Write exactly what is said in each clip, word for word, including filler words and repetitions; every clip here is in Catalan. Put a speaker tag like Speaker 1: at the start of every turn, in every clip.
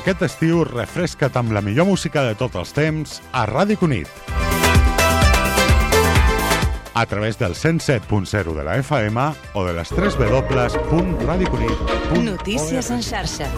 Speaker 1: Aquest estiu refresca't amb la millor música de tots els temps a Ràdio Cunit. A través del cent set punt zero de la F M o de les tres w punt radiocunit punt org.
Speaker 2: Notícies en xarxa.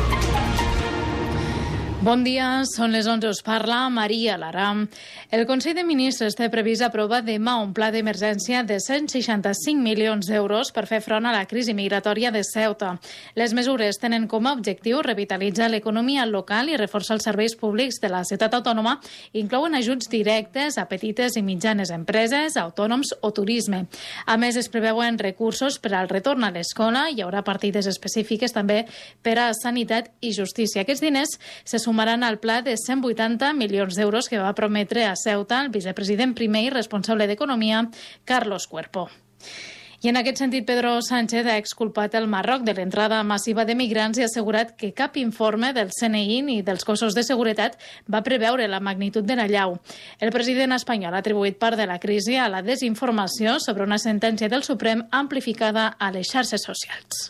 Speaker 3: Bon dia, són les onze, us parla Maria Lara. El Consell de Ministres té previst aprovar demà un pla d'emergència de cent seixanta-cinc milions d'euros per fer front a la crisi migratòria de Ceuta. Les mesures tenen com a objectiu revitalitzar l'economia local i reforçar els serveis públics de la ciutat autònoma, inclouen ajuts directes a petites i mitjanes empreses, autònoms o turisme. A més, es preveuen recursos per al retorn a l'escola, hi haurà partides específiques també per a sanitat i justícia. Aquests diners se sumaran al pla de cent vuitanta milions d'euros que va prometre a Ceuta el vicepresident primer i responsable d'Economia, Carlos Cuerpo. I en aquest sentit, Pedro Sánchez ha exculpat el Marroc de l'entrada massiva de migrants i ha assegurat que cap informe del C N I ni dels cossos de seguretat va preveure la magnitud de l'allau. El president espanyol ha atribuït part de la crisi a la desinformació sobre una sentència del Suprem amplificada a les xarxes socials.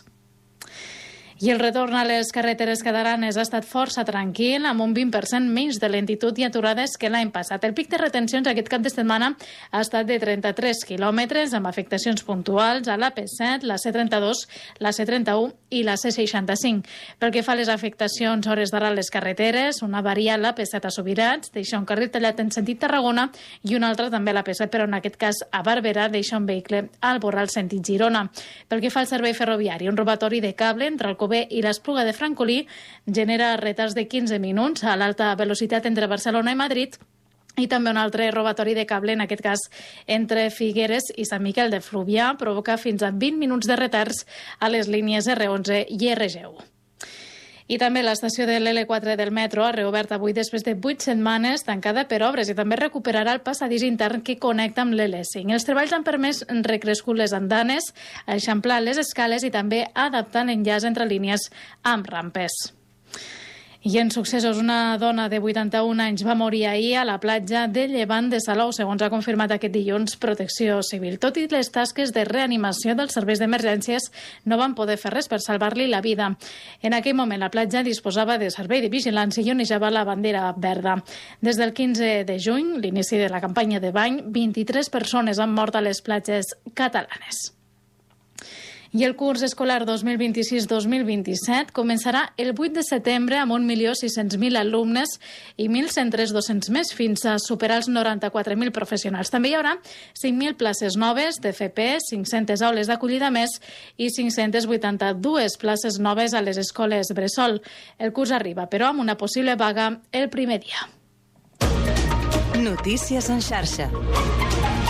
Speaker 3: I el retorn a les carreteres catalanes ha estat força tranquil, amb un vint per cent menys de lentitud i aturades que l'any passat. El pic de retencions aquest cap de setmana ha estat de trenta-tres quilòmetres, amb afectacions puntuals a l'A P set, la C trenta-dos, la C trenta-u i la C seixanta-cinc. Pel que fa a les afectacions hores d'ara a les carreteres, una varia a l'A P set a Subirats deixa un carril tallat en sentit Tarragona i una altra també a l'A P set, però en aquest cas a Barberà deixa un vehicle al Borral sentit Girona. Pel que fa al servei ferroviari, un robatori de cable entre el B i l'Espluga de Francolí genera retards de quinze minuts a l'alta velocitat entre Barcelona i Madrid i també un altre robatori de cable, en aquest cas entre Figueres i Sant Miquel de Fluvià, provoca fins a vint minuts de retards a les línies R onze i R G u. I també l'estació de l'L quatre del metro ha reobert avui després de vuit setmanes tancada per obres i també recuperarà el passadís intern que connecta amb l'L cinc. Els treballs han permès recrescut les andanes, eixamplar les escales i també adaptar l'enllaç entre línies amb rampes. I en successos, una dona de vuitanta-un anys va morir ahir a la platja de Llevant de Salou, segons ha confirmat aquest dilluns Protecció Civil. Tot i les tasques de reanimació dels serveis d'emergències, no van poder fer res per salvar-li la vida. En aquell moment, la platja disposava de servei de vigilància i onejava la bandera verda. Des del quinze de juny, l'inici de la campanya de bany, vint-i-tres persones han mort a les platges catalanes. I el curs escolar dos mil vint-i-sis dos mil vint-i-set començarà el vuit de setembre amb un milió sis-cents mil alumnes i mil centres docents més fins a superar els noranta-quatre mil professionals. També hi haurà cinc mil places noves d'F P, cinc-centes aules d'acollida més i cinc-centes vuitanta-dues places noves a les escoles bressol. El curs arriba, però, amb una possible vaga el primer dia.
Speaker 2: Notícies en xarxa.